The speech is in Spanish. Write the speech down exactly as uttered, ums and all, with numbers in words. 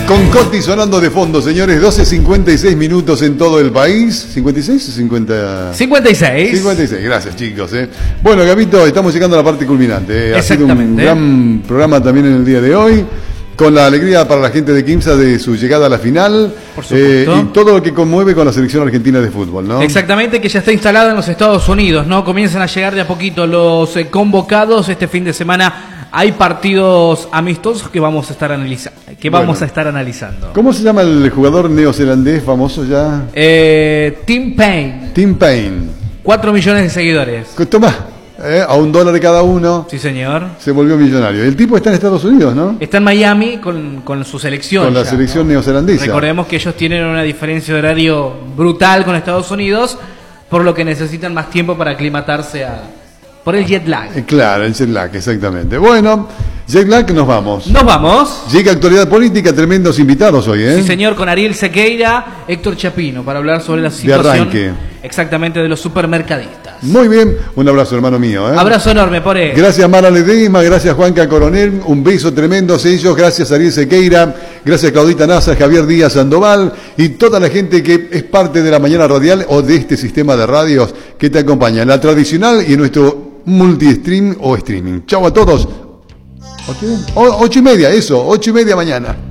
Con Coti sonando de fondo, señores, doce cincuenta y seis minutos en todo el país. ¿cincuenta y seis o cincuenta? cincuenta y seis. cincuenta y seis, gracias chicos. Eh. Bueno, Gabito, estamos llegando a la parte culminante. Eh. Ha sido un gran programa también en el día de hoy, con la alegría para la gente de Quimsa de su llegada a la final. Por supuesto. Eh, y todo lo que conmueve con la selección argentina de fútbol, ¿no? Exactamente, que ya está instalada en los Estados Unidos, ¿no? Comienzan a llegar de a poquito los eh, convocados. Este fin de semana hay partidos amistosos que vamos a estar analizando. Que vamos bueno. a estar analizando. ¿Cómo se llama el jugador neozelandés famoso ya? Eh, Tim Payne. Tim Payne. Cuatro millones de seguidores. Toma, eh, a un dólar cada uno. Sí, señor. Se volvió millonario. El tipo está en Estados Unidos, ¿no? Está en Miami con, con su selección. Con la ya, selección ¿no? neozelandesa. Recordemos que ellos tienen una diferencia de horario brutal con Estados Unidos, por lo que necesitan más tiempo para aclimatarse a... por el jet lag. Claro, el jet lag, exactamente. Bueno, jet lag, nos vamos. Nos vamos. Llega Actualidad Política, tremendos invitados hoy, ¿eh? Sí, señor, con Ariel Sequeira, Héctor Chapino, para hablar sobre la situación de exactamente de los supermercadistas. Muy bien, un abrazo, hermano mío, ¿eh? Abrazo enorme, por él. Gracias, Mara Ledesma, gracias, Juanca Coronel, un beso tremendo a ellos, gracias, Ariel Sequeira, gracias, Claudita Nasa, Javier Díaz Sandoval y toda la gente que es parte de la Mañana Radial o de este sistema de radios que te acompaña, la tradicional y en nuestro multi-stream o streaming. Chau a todos. ¿Ocho, ocho y media, eso, ocho y media mañana.